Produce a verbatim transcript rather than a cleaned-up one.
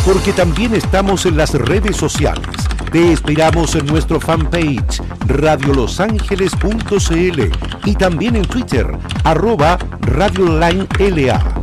porque también estamos en las redes sociales. Te esperamos en nuestro fanpage radio los ángeles punto c l y también en Twitter, arroba Radio Online L A.